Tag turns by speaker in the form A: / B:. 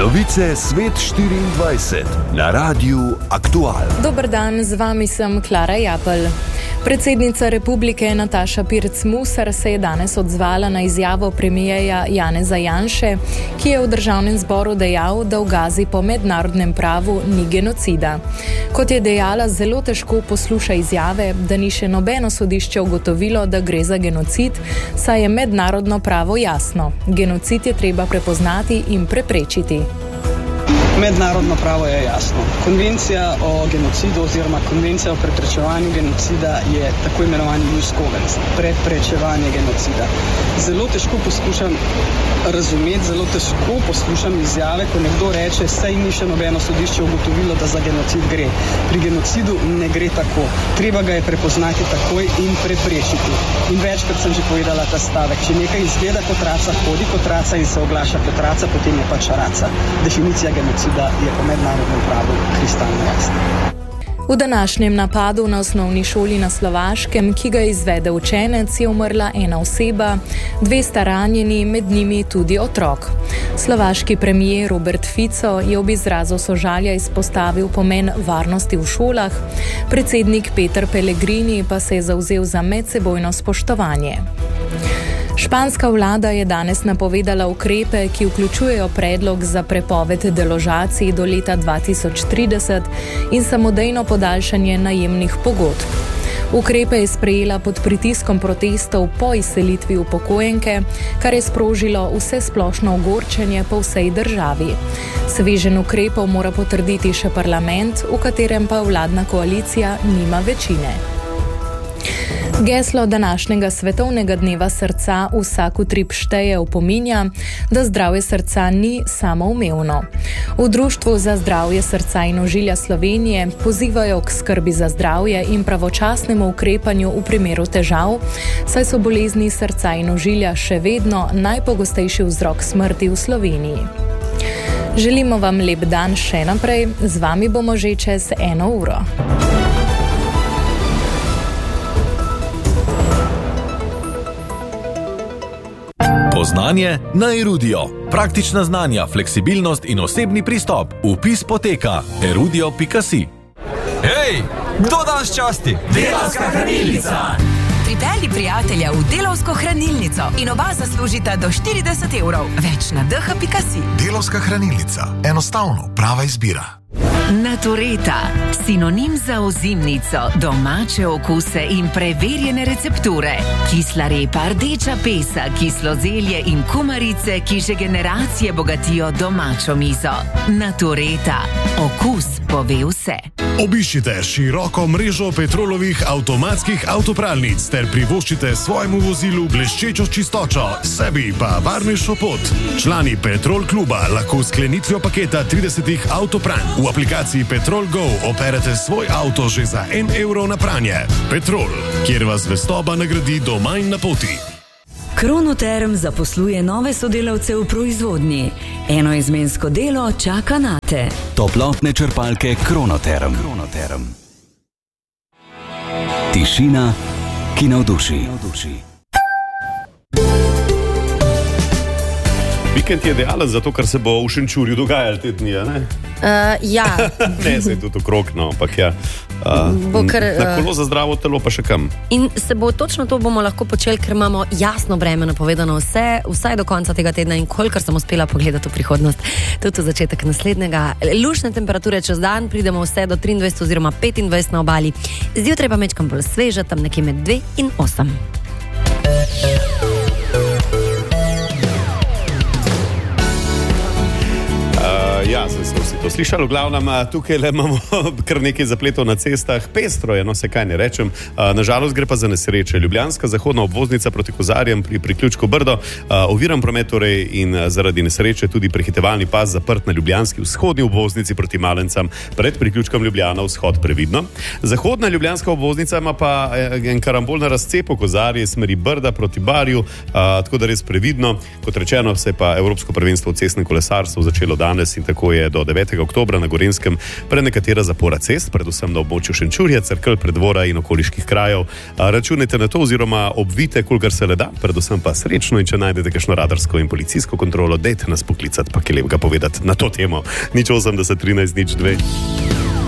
A: Novice Svet 24 na Radiu Aktual.
B: Dober dan, z vami sem Klara Japelj. Predsednica republike Nataša Pirc-Musar se je danes odzvala na izjavo premijerja Janeza Janše, ki je v državnem zboru dejal, da v Gazi po mednarodnem pravu ni genocida. Kot je dejala, zelo težko posluša izjave, da ni še nobeno sodišče ugotovilo, da gre za genocid, saj je mednarodno pravo jasno. Genocid je treba prepoznati in preprečiti.
C: Mednarodno pravo je jasno. Konvencija o genocidu oziroma konvencija o preprečevanju genocida je tako imenovani jus cogens, preprečevanje genocida. Zelo težko poskušam razumeti, zelo težko poslušam izjave, ko nekdo reče, saj ni še nobeno sodišče ugotovilo, da za genocid gre. Pri genocidu ne gre tako. Treba ga je prepoznati takoj in preprečiti. In večkrat sem že povedala ta stavek. Če nekaj izgleda kot raca, hodi kot raca in se oglaša kot raca, potem je pač raca. Definicija genocida je po mednarodnem pravu kristalno jasna.
B: V današnjem napadu na osnovni šoli na Slovaškem, ki ga je izvedel učenec, je umrla ena oseba, 2 sta ranjeni, med njimi tudi otrok. Slovaški premier Robert Fico je ob izrazu sožalja izpostavil pomen varnosti v šolah, predsednik Peter Pellegrini pa se je zavzel za medsebojno spoštovanje. Španska vlada je danes napovedala ukrepe, ki vključujejo predlog za prepoved deložacij do leta 2030 in samodejno podaljšanje najemnih pogodb. Ukrepe je sprejela pod pritiskom protestov po izselitvi upokojenke, kar je sprožilo vsesplošno ogorčenje po vsej državi. Sveženj ukrepov mora potrditi še parlament, v katerem pa vladna koalicija nima večine. Geslo današnjega svetovnega dneva srca Vsak utrip šteje opominja, da zdravje srca ni samoumevno. V Društvu za zdravje srca in ožilja Slovenije pozivajo k skrbi za zdravje in pravočasnemu ukrepanju v primeru težav, saj so bolezni srca in ožilja še vedno najpogostejši vzrok smrti v Sloveniji. Želimo vam lep dan še naprej, z vami bomo že čez 1 uro.
D: Poznanje na Erudio. Praktična znanja, fleksibilnost in osebni pristop. Vpis poteka erudio.si.
E: Hej, kdo danes časti?
F: Delavska hranilnica! Pripelji prijatelja v Delavsko hranilnico in oba zaslužita do 40 evrov. Več na dh.si.
G: Delavska hranilnica. Enostavno, prava izbira.
F: Natureta, sinonim za ozimnico, domače okuse in preverjene recepture. Kisla repa, rdeča pesa, kislo zelje in kumarice, ki že generacije bogatijo domačo mizo. Natureta, okus pove vse.
H: Obiščite široko mrežo Petrolovih avtomatskih avtopralnic ter privoščite svojemu vozilu bleščečo čistočo, sebi pa varnejšo pot. Člani Petrol kluba lahko s sklenitvijo paketa 30 avtopranj v aplikaciji Petrol Go operete svoj avto že za 1 evro na pranje. Petrol, kjer vas zvestoba nagradi doma in na poti.
I: Kronoterm zaposluje nove sodelavce v proizvodnji. Enoizmensko delo čaka nate.
J: Toplotne črpalke Kronoterm. Tišina, ki navduši.
K: Vikend je idealen zato, ker se bo v Šenčurju dogajalo te dni, ne?
L: Ja.
K: Ne, se je tudi okrog, no, ampak ja. Na kolo za zdravo telo pa še kam.
L: In se bo točno to bomo lahko počeli, ker imamo jasno vreme napovedano vsaj do konca tega tedna in kolikor sem uspela pogledati v prihodnost. Tudi v začetek naslednjega. Lušne temperature čez dan, pridemo vse do 23 oziroma 25 na obali. Zjutraj pa mečkam bolj sveže, tam nekje med 2 in 8.
K: Ja, sem se vsi to slišali. V glavnem, tukaj le imamo kar nekaj zapletov na cestah. Pestro je, no se kaj ne rečem. Nažalost gre pa za nesreče. Ljubljanska zahodna obvoznica proti Kozarjem pri priključku Brdo. Oviran promet torej in zaradi nesreče tudi prehitevalni pas zaprt na ljubljanski vzhodni obvoznici proti Malencam pred priključkom Ljubljana vzhod previdno. Zahodna ljubljanska obvoznica ima pa en karambol na razcepu Kozarje smeri Brda proti Barju, tako da res previdno. Kot rečeno, se je pa Evropsko prvenstvo v cestnem kolesarstvu začelo danes in tako je do 9. oktobra na Gorenjskem prenekatera zapora cest, predvsem na območju Šenčurja, Cerkelj, Preddvora in okoliških krajev. Računajte na to oziroma obvite, kolikor se le da, predvsem pa srečno, in če najdete kakšno radarsko in policijsko kontrolo, dejte nas poklicati, pa kaj lepega povedati na to temo. 08 13 02.